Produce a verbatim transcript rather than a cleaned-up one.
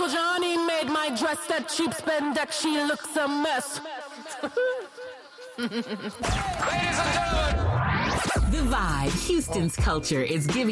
Uncle Johnny made my dress. That cheap spandex, she looks a mess. Ladies and gentlemen. The Vibe, Houston's culture, is giving